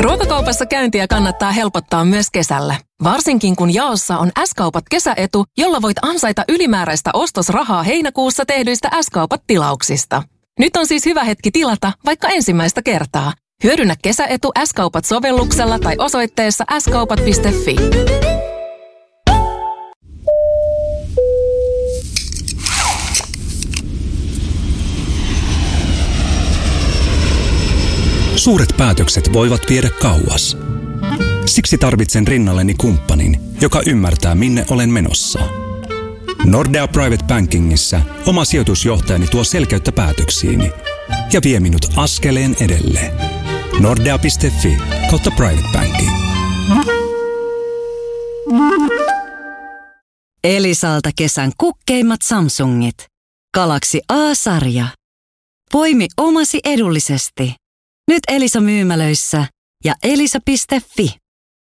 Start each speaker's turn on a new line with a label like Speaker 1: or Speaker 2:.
Speaker 1: Ruokakaupassa käyntiä kannattaa helpottaa myös kesällä. Varsinkin kun jaossa on S-kaupat kesäetu, jolla voit ansaita ylimääräistä ostosrahaa heinäkuussa tehdyistä S-kaupat-tilauksista. Nyt on siis hyvä hetki tilata vaikka ensimmäistä kertaa. Hyödynnä kesäetu S-kaupat-sovelluksella tai osoitteessa skaupat.fi.
Speaker 2: Suuret päätökset voivat viedä kauas. Siksi tarvitsen rinnalleni kumppanin, joka ymmärtää, minne olen menossa. Nordea Private Bankingissa oma sijoitusjohtajani tuo selkeyttä päätöksiini ja vie minut askeleen edelleen. Nordea.fi/private banking.
Speaker 3: Elisalta kesän kukkeimmat Samsungit. Galaxy A-sarja. Poimi omasi edullisesti. Nyt Elisa myymälöissä ja elisa.fi.